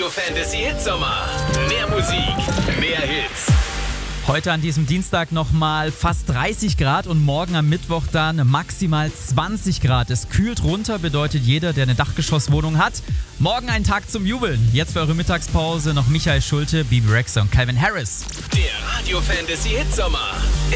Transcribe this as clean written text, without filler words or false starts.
Radio Fantasy Hitsommer. Mehr Musik, mehr Hits. Heute an diesem Dienstag nochmal fast 30 Grad und morgen am Mittwoch dann maximal 20 Grad. Es kühlt runter, bedeutet jeder, der eine Dachgeschosswohnung hat. Morgen ein Tag zum Jubeln. Jetzt für eure Mittagspause noch Michael Schulte, Bibi Rexha und Calvin Harris. Der Radio Fantasy Hitsommer.